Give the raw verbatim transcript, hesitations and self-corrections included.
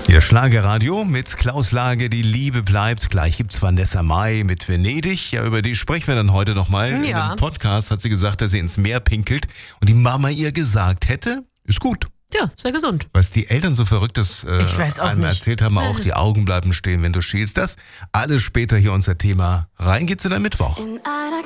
Ja, Schlagerradio mit Klaus Lage, die Liebe bleibt. Gleich gibt's Vanessa Mai mit Venedig. Ja, über die sprechen wir dann heute nochmal. Ja. In einem Podcast hat sie gesagt, dass sie ins Meer pinkelt und die Mama ihr gesagt hätte, ist gut. Ja, sehr gesund. Was die Eltern so Verrücktes äh, Ich weiß auch einem nicht. erzählt haben, auch die Augen bleiben stehen, wenn du schielst. Das alles später hier unser Thema. Rein geht's in den Mittwoch. In einer